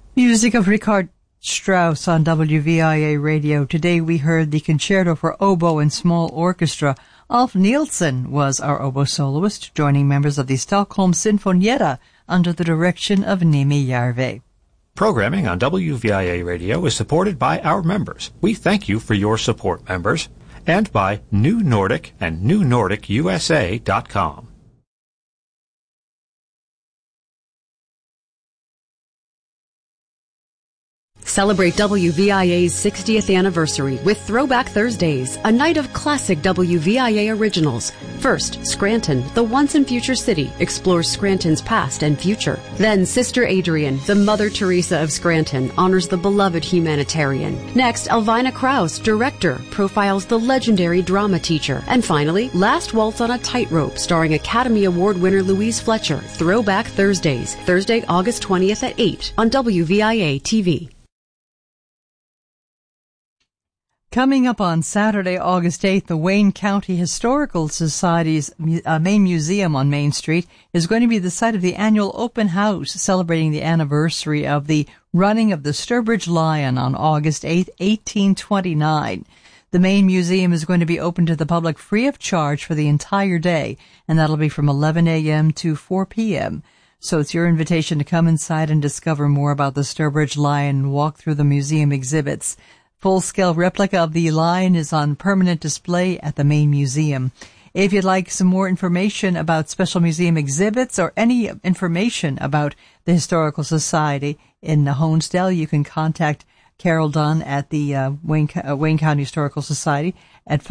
Music of Richard Strauss on WVIA Radio. Today we heard the Concerto for Oboe and Small Orchestra. Alf Nielsen was our oboe soloist, joining members of the Stockholm Sinfonietta under the direction of Nimi Järve. Programming on WVIA Radio is supported by our members. We thank you for your support, members, and by New Nordic and NewNordicUSA.com. Celebrate WVIA's 60th anniversary with Throwback Thursdays, a night of classic WVIA originals. First, Scranton, the once and future city, explores Scranton's past and future. Then, Sister Adrian, the Mother Teresa of Scranton, honors the beloved humanitarian. Next, Elvina Krause, director, profiles the legendary drama teacher. And finally, Last Waltz on a Tightrope, starring Academy Award winner Louise Fletcher. Throwback Thursdays, Thursday, August 20th at 8 on WVIA TV. Coming up on Saturday, August 8th, the Wayne County Historical Society's main museum on Main Street is going to be the site of the annual open house celebrating the anniversary of the running of the Sturbridge Lion on August 8th, 1829. The main museum is going to be open to the public free of charge for the entire day, and that'll be from 11 a.m. to 4 p.m. So it's your invitation to come inside and discover more about the Sturbridge Lion and walk through the museum exhibits. Full-scale replica of the lion is on permanent display at the main museum. If you'd like some more information about special museum exhibits or any information about the Historical Society in Honesdale, you can contact Carol Dunn at the Wayne County Historical Society at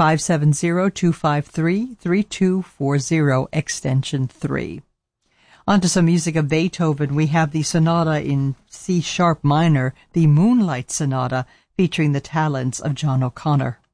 570-253-3240, extension 3. On to some music of Beethoven. We have the sonata in C-sharp minor, the Moonlight Sonata, featuring the talents of John O'Connor.